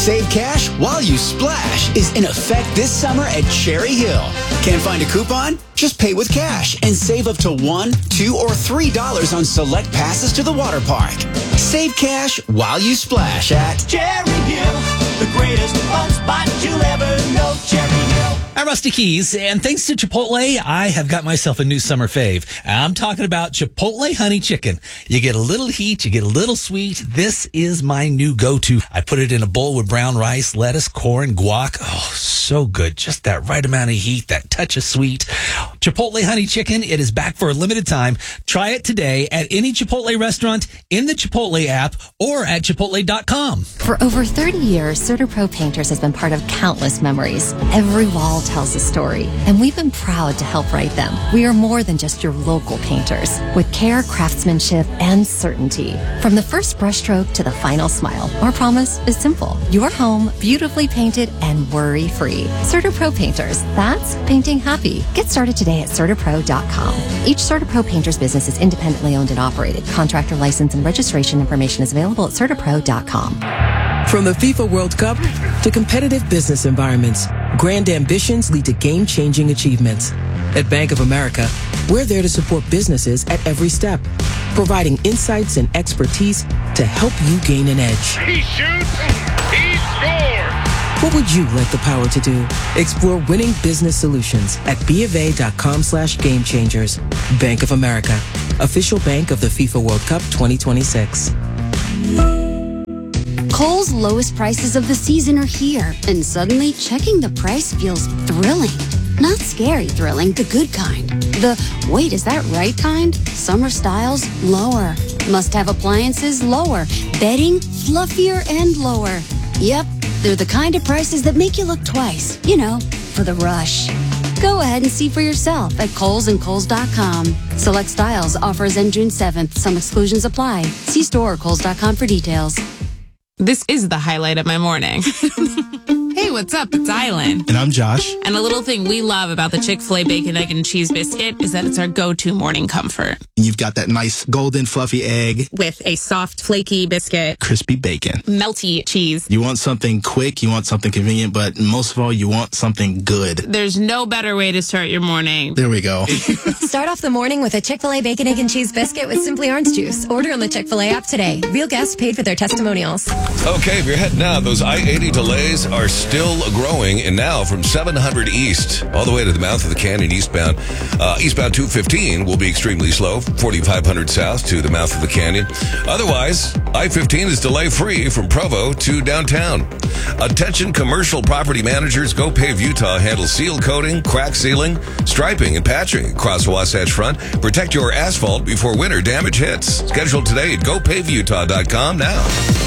Save cash while you splash is in effect this summer at Cherry Hill. Can't find a coupon? Just pay with cash and save up to $1, $2, or $3 on select passes to the water park. Save cash while you splash at Cherry Hill, the greatest fun spot you'll ever know. Cherry Hill. I'm Rusty Keys, and thanks to Chipotle, I have got myself a new summer fave. I'm talking about Chipotle Honey Chicken. You get a little heat, you get a little sweet. This is my new go-to. I put it in a bowl with brown rice, lettuce, corn, guac. Oh, so good. Just that right amount of heat, that touch of sweet. Chipotle Honey Chicken, it is back for a limited time. Try it today at any Chipotle restaurant, in the Chipotle app, or at Chipotle.com. For over 30 years, CertaPro Painters has been part of countless memories. Every wall tells a story, and we've been proud to help write them. We are more than just your local painters, with care, craftsmanship, and certainty. From the first brushstroke to the final smile, our promise is simple. Your home, beautifully painted and worry-free. CertaPro Painters, that's painting happy. Get started today at CertaPro.com. Each CertaPro Painters business is independently owned and operated. Contractor license and registration information is available at CertaPro.com. From the FIFA World Cup to competitive business environments, grand ambitions lead to game-changing achievements. At Bank of America, we're there to support businesses at every step, providing insights and expertise to help you gain an edge. He shoots, he scores! What would you like the power to do? Explore winning business solutions at BofA.com/gamechangers. Bank of America, official bank of the FIFA World Cup 2026. Kohl's lowest prices of the season are here, and suddenly checking the price feels thrilling. Not scary thrilling, the good kind. The, wait, is that right kind? Summer styles, lower. Must-have appliances, lower. Bedding, fluffier and lower. Yep, they're the kind of prices that make you look twice. You know, for the rush. Go ahead and see for yourself at Kohl's and Kohl's.com. Select styles, offers end June 7th. Some exclusions apply. See store or Kohl's.com for details. This is the highlight of my morning. Hey, what's up? It's Island. And I'm Josh. And a little thing we love about the Chick-fil-A Bacon, Egg, and Cheese Biscuit is that it's our go-to morning comfort. You've got that nice golden fluffy egg. With a soft, flaky biscuit. Crispy bacon. Melty cheese. You want something quick, you want something convenient, but most of all, you want something good. There's no better way to start your morning. There we go. Start off the morning with a Chick-fil-A Bacon, Egg, and Cheese Biscuit with Simply Orange Juice. Order on the Chick-fil-A app today. Real guests paid for their testimonials. Okay, if you're heading out, those I-80 delays are still growing, and now from 700 east all the way to the mouth of the canyon eastbound. Eastbound 215 will be extremely slow, 4500 south to the mouth of the canyon. Otherwise, I-15 is delay-free from Provo to downtown. Attention commercial property managers, GoPave Utah handles seal coating, crack sealing, striping, and patching across the Wasatch Front. Protect your asphalt before winter damage hits. Schedule today at GoPaveUtah.com now.